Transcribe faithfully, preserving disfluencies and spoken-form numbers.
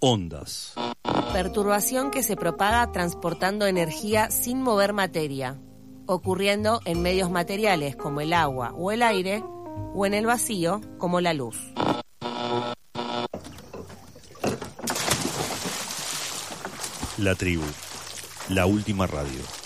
Ondas. Perturbación que se propaga transportando energía sin mover materia, ocurriendo en medios materiales como el agua o el aire, o en el vacío como la luz. La tribu, la última radio.